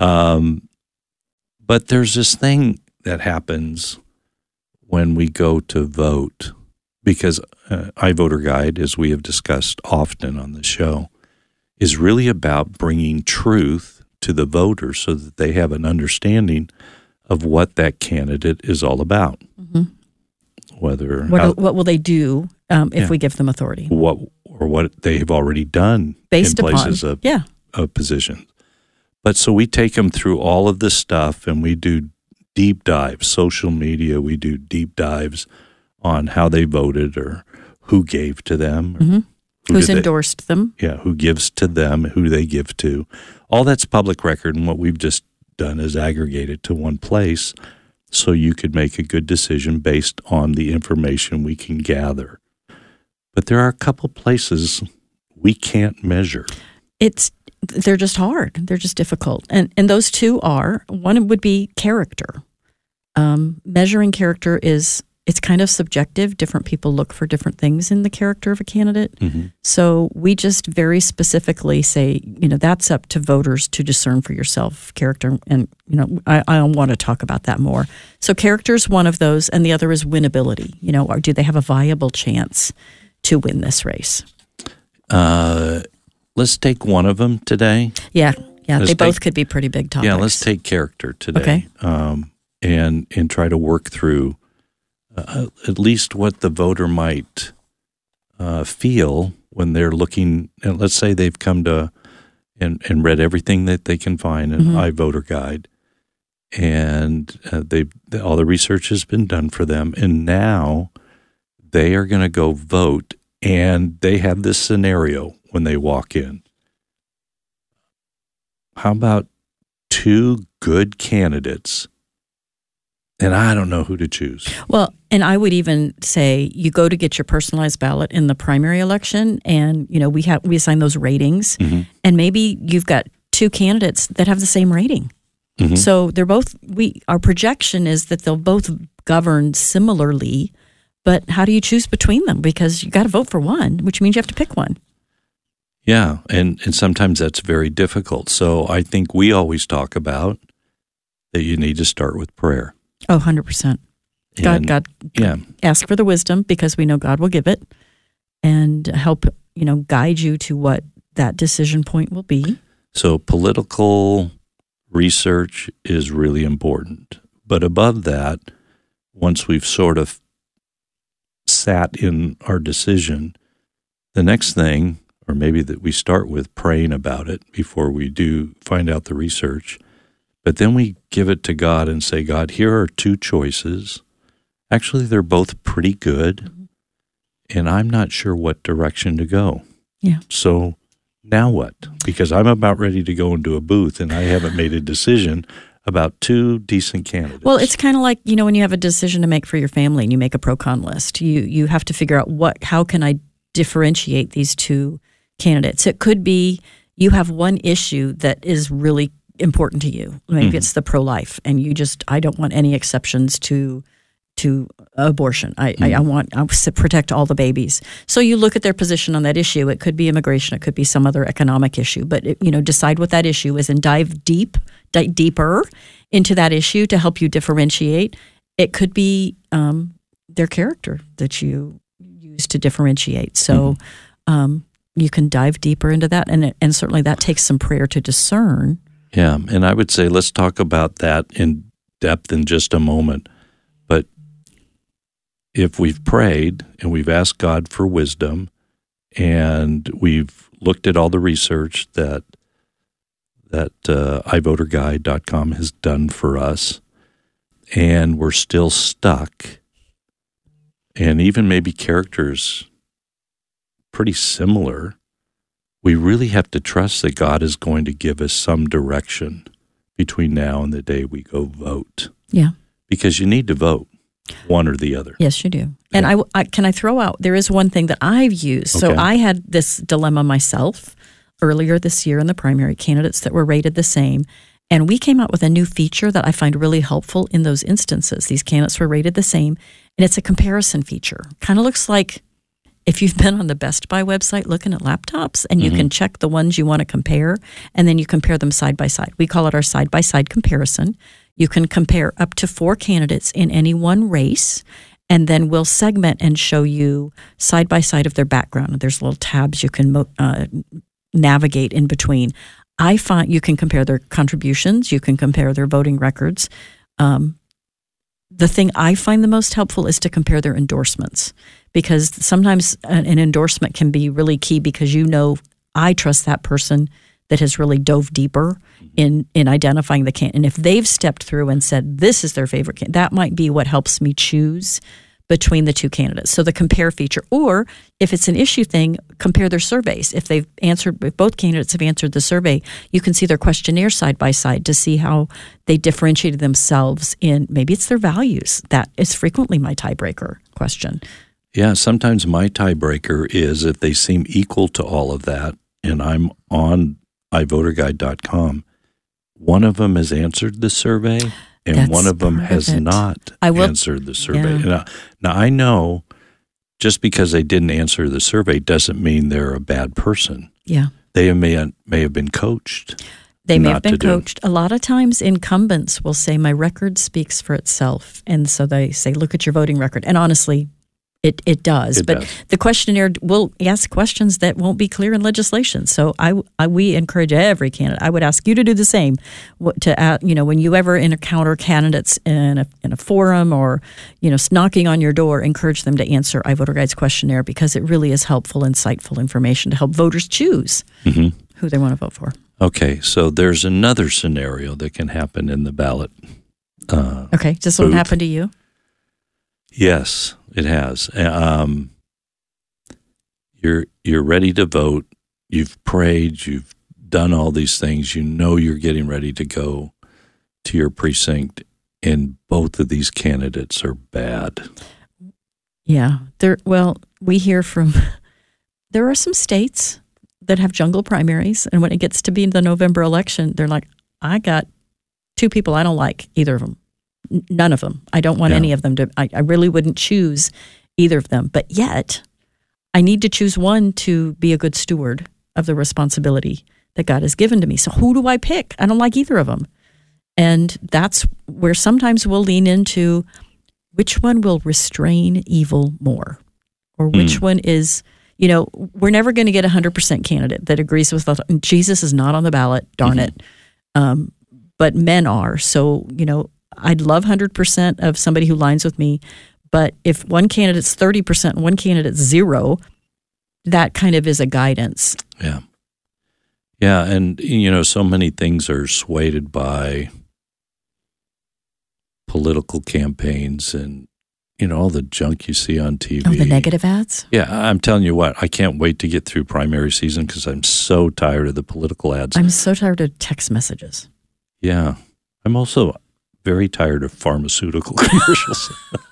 But there's this thing that happens when we go to vote, because iVoter Guide, as we have discussed often on the show, is really about bringing truth to the voters so that they have an understanding of what that candidate is all about. Mm-hmm. What will they do if we give them authority? What they have already done based in places upon, of positions. But so we take them through all of this stuff, and we do deep dives. Social media, we do deep dives on how they voted or who gave to them. Mm-hmm. Who's endorsed them. Yeah, who gives to them, who they give to. All that's public record, and what we've just done is aggregate it to one place so you could make a good decision based on the information we can gather. But there are a couple places we can't measure. They're just hard. They're just difficult. And those two are, one would be character. Measuring character it's kind of subjective. Different people look for different things in the character of a candidate. Mm-hmm. So we just very specifically say, that's up to voters to discern for yourself character. And, I want to talk about that more. So character is one of those, and the other is winnability. Or do they have a viable chance to win this race? Let's take one of them today. Yeah. They both could be pretty big topics. Yeah, let's take character today. Okay. And try to work through at least what the voter might feel when they're looking. And let's say they've come to and read everything that they can find in iVoter Guide, and all the research has been done for them, and now they are going to go vote, and they have this scenario when they walk in. How about two good candidates? And I don't know who to choose. Well, and I would even say you go to get your personalized ballot in the primary election, and we assign those ratings, and maybe you've got two candidates that have the same rating. Mm-hmm. So they're both. Our projection is that they'll both govern similarly, but how do you choose between them? Because you got to vote for one, which means you have to pick one. Yeah, and sometimes that's very difficult. So I think we always talk about that you need to start with prayer. Oh, 100%. God, ask for the wisdom, because we know God will give it, and help, guide you to what that decision point will be. So political research is really important. But above that, once we've sort of sat in our decision, the next thing, or maybe that we start with praying about it before we do find out the research, but then we give it to God and say, God, here are two choices. Actually, they're both pretty good, and I'm not sure what direction to go. Yeah. So now what? Because I'm about ready to go into a booth, and I haven't made a decision about two decent candidates. Well, it's kind of like, when you have a decision to make for your family and you make a pro-con list. You have to figure out how can I differentiate these two candidates. It could be you have one issue that is really important to you. Maybe it's the pro-life, and I don't want any exceptions to abortion. I want to protect all the babies. So you look at their position on that issue. It could be immigration. It could be some other economic issue. But decide what that issue is and dive deeper into that issue to help you differentiate. It could be their character that you use to differentiate. So you can dive deeper into that, and certainly that takes some prayer to discern. Yeah, and I would say let's talk about that in depth in just a moment. But if we've prayed and we've asked God for wisdom, and we've looked at all the research that that iVoterGuide.com has done for us, and we're still stuck, and even maybe characters pretty similar, we really have to trust that God is going to give us some direction between now and the day we go vote. Yeah. Because you need to vote, one or the other. Yes, you do. And I can I throw out, there is one thing that I've used. So Okay. I had this dilemma myself earlier this year in the primary, candidates that were rated the same. And we came out with a new feature that I find really helpful in those instances. These candidates were rated the same, and it's a comparison feature. Kind of looks like if you've been on the Best Buy website looking at laptops, and you can check the ones you want to compare, and then you compare them side by side. We call it our side-by-side comparison. You can compare up to 4 candidates in any one race, and then we'll segment and show you side by side of their background. There's little tabs you can navigate in between. I find you can compare their contributions, you can compare their voting records. The thing I find the most helpful is to compare their endorsements, because sometimes an endorsement can be really key, because I trust that person that has really dove deeper in identifying the candidate. And if they've stepped through and said, this is their favorite candidate, that might be what helps me choose between the two candidates. So the compare feature, or if it's an issue thing, compare their surveys. If both candidates have answered the survey, you can see their questionnaire side by side to see how they differentiated themselves in, maybe it's their values. That is frequently my tiebreaker question. Yeah, sometimes my tiebreaker is if they seem equal to all of that, and I'm on iVoterGuide.com, one of them has answered the survey, and one of them has not answered the survey. Yeah. Now, I know just because they didn't answer the survey doesn't mean they're a bad person. Yeah. They may have been coached. They may have been coached. A lot of times incumbents will say, my record speaks for itself. And so they say, look at your voting record. And honestly, it does. But the questionnaire will ask questions that won't be clear in legislation. So we encourage every candidate. I would ask you to do the same. When you ever encounter candidates in a forum or knocking on your door, encourage them to answer iVoterGuide's questionnaire, because it really is helpful, insightful information to help voters choose who they want to vote for. Okay, so there's another scenario that can happen in the ballot. Okay, does this one happen to you? Yes, it has. You're ready to vote. You've prayed. You've done all these things. You're getting ready to go to your precinct, and both of these candidates are bad. Yeah. We hear from there are some states that have jungle primaries, and when it gets to be the November election, they're like, I got 2 people I don't like, either of them. None of them. I don't want any of them to. I really wouldn't choose either of them. But yet, I need to choose one to be a good steward of the responsibility that God has given to me. So who do I pick? I don't like either of them. And that's where sometimes we'll lean into which one will restrain evil more, or which one is, we're never going to get 100% candidate that agrees with us. Jesus is not on the ballot, darn it. But men are. So, I'd love 100% of somebody who lines with me, but if one candidate's 30% and one candidate's 0, that kind of is a guidance. Yeah. Yeah, and, so many things are swayed by political campaigns and, all the junk you see on TV. Oh, the negative ads? Yeah, I'm telling you what, I can't wait to get through primary season because I'm so tired of the political ads. I'm so tired of text messages. Yeah. I'm also very tired of pharmaceutical commercials.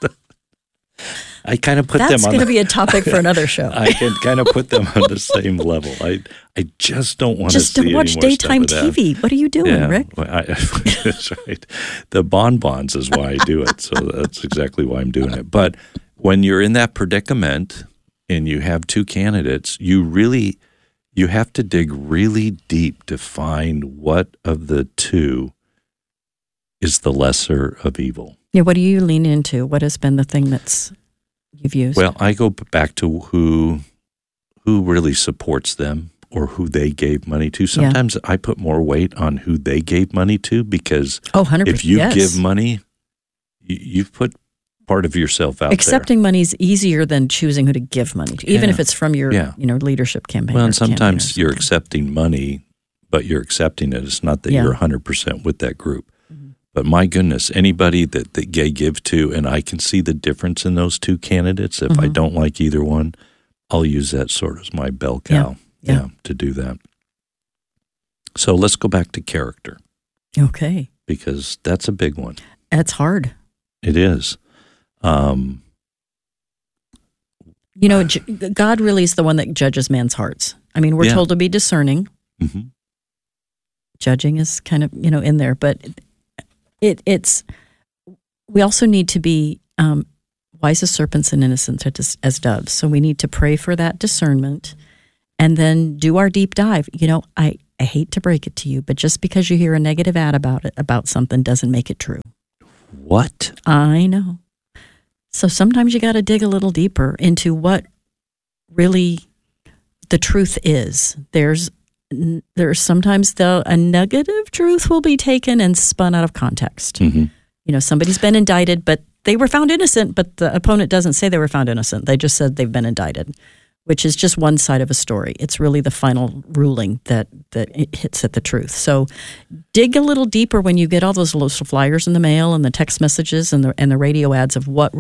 I kind of put them on. That's going to be a topic for another show. I can kind of put them on the same level. I just don't want to see any more watch daytime TV. What are you doing, Rick? That's right. The bonbons is why I do it. So that's exactly why I'm doing it. But when you're in that predicament and you have 2 candidates, you have to dig really deep to find what of the 2 is the lesser of evil. Yeah, what do you lean into? What has been the thing that's you've used? Well, I go back to who really supports them or who they gave money to. Sometimes I put more weight on who they gave money to, because 100%, if you give money, you've put part of yourself out Accepting money is easier than choosing who to give money to, even if it's from your leadership campaign. Well, and sometimes you're accepting money, but you're accepting it. It's not that you're 100% with that group. But my goodness, anybody that they give to, and I can see the difference in those two candidates. If I don't like either one, I'll use that sort of as my bell cow to do that. So let's go back to character. Okay. Because that's a big one. It's hard. It is. God really is the one that judges man's hearts. I mean, we're told to be discerning. Mm-hmm. Judging is kind of, in there, but it's we also need to be wise as serpents and innocent as doves. So we need to pray for that discernment and then do our deep dive. I hate to break it to you, but just because you hear a negative ad about something doesn't make it true. What? I know. So sometimes you got to dig a little deeper into what really the truth is. There's sometimes a negative truth will be taken and spun out of context. Mm-hmm. Somebody's been indicted, but they were found innocent, but the opponent doesn't say they were found innocent. They just said they've been indicted, which is just one side of a story. It's really the final ruling that it hits at the truth. So dig a little deeper when you get all those little flyers in the mail and the text messages and the radio ads of what's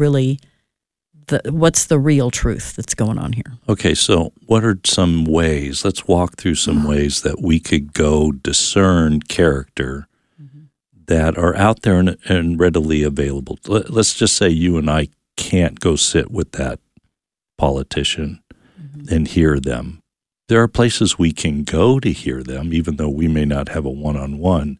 the real truth that's going on here. Okay, so what are some ways? Let's walk through some ways that we could go discern character that are out there and readily available. Let's just say you and I can't go sit with that politician and hear them. There are places we can go to hear them, even though we may not have a one-on-one,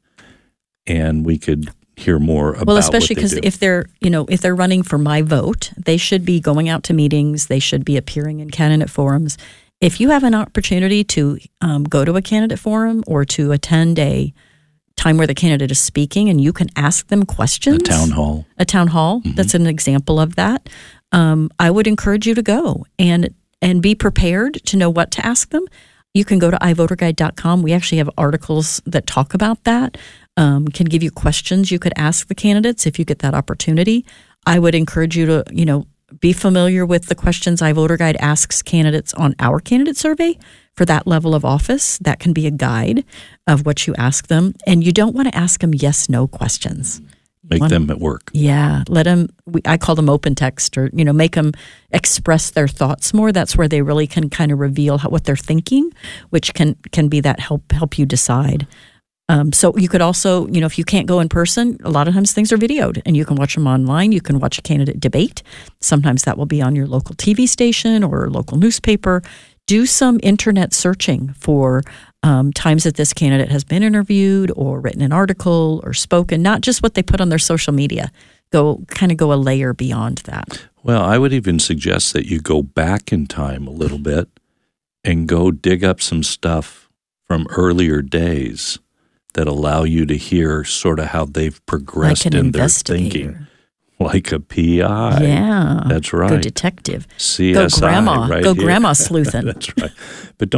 and we could hear more about. Well, especially because if they're running for my vote, they should be going out to meetings. They should be appearing in candidate forums. If you have an opportunity to go to a candidate forum or to attend a time where the candidate is speaking and you can ask them questions, a town hall, that's an example of that. I would encourage you to go and be prepared to know what to ask them. You can go to iVoterGuide.com. We actually have articles that talk about that. Can give you questions you could ask the candidates if you get that opportunity. I would encourage you to, be familiar with the questions iVoterGuide asks candidates on our candidate survey for that level of office. That can be a guide of what you ask them. And you don't want to ask them yes/no questions. Make them at work. Yeah. Let them, I call them open text, or, make them express their thoughts more. That's where they really can kind of reveal what they're thinking, which can be that help you decide. So you could also, if you can't go in person, a lot of times things are videoed and you can watch them online. You can watch a candidate debate. Sometimes that will be on your local TV station or local newspaper. Do some internet searching for times that this candidate has been interviewed or written an article or spoken, not just what they put on their social media. Go a layer beyond that. Well, I would even suggest that you go back in time a little bit and go dig up some stuff from earlier days that allow you to hear sort of how they've progressed in their thinking. Like a PI. Yeah. That's right. Go detective. CSI. Go grandma. Right Go here. Grandma sleuthing. That's right. But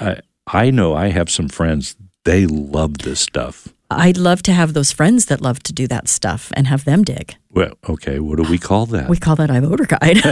I know I have some friends, they love this stuff. I'd love to have those friends that love to do that stuff and have them dig. Well, okay, what do we call that? We call that iVoterGuide.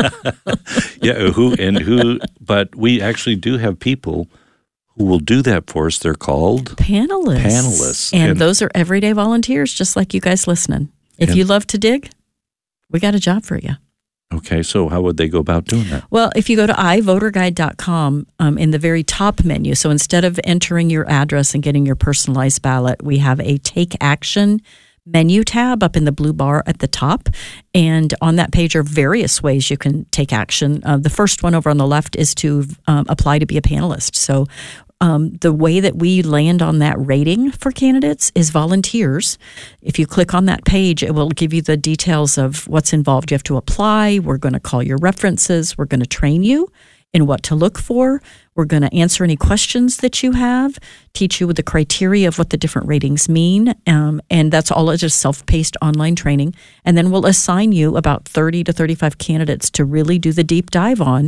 Yeah, but we actually do have people who will do that for us. They're called panelists. And those are everyday volunteers, just like you guys listening. If you love to dig, we got a job for you. Okay, so how would they go about doing that? Well, if you go to iVoterGuide.com, in the very top menu, so instead of entering your address and getting your personalized ballot, we have a Take Action menu tab up in the blue bar at the top. And on that page are various ways you can take action. The first one over on the left is to apply to be a panelist. So the way that we land on that rating for candidates is volunteers. If you click on that page, it will give you the details of what's involved. You have to apply. We're going to call your references. We're going to train you in what to look for. We're going to answer any questions that you have, teach you the criteria of what the different ratings mean. And that's all just self-paced online training. And then we'll assign you about 30 to 35 candidates to really do the deep dive on.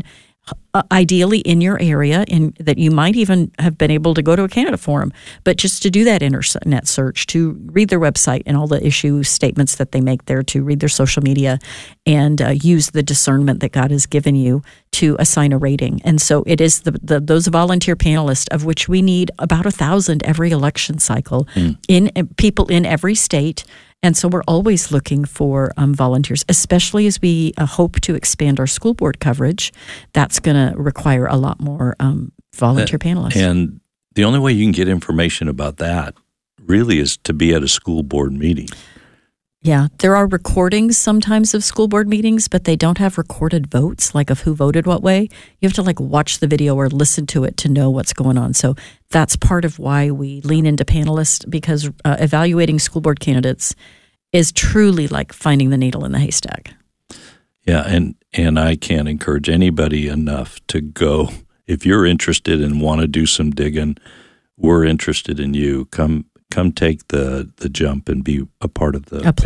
ideally in your area, that you might even have been able to go to a Canada forum, but just to do that internet search, to read their website and all the issue statements that they make there, to read their social media, and use the discernment that God has given you to assign a rating. And so it is those volunteer panelists, of which we need about 1,000 every election cycle, in people in every state. And so we're always looking for volunteers, especially as we hope to expand our school board coverage. That's going to require a lot more volunteer panelists. And the only way you can get information about that really is to be at a school board meeting. Yeah, there are recordings sometimes of school board meetings, but they don't have recorded votes, like of who voted what way. You have to watch the video or listen to it to know what's going on. So that's part of why we lean into panelists, because evaluating school board candidates is truly like finding the needle in the haystack. Yeah, and I can't encourage anybody enough to go. If you're interested and want to do some digging, we're interested in you. Come take the jump and be a part of the panel.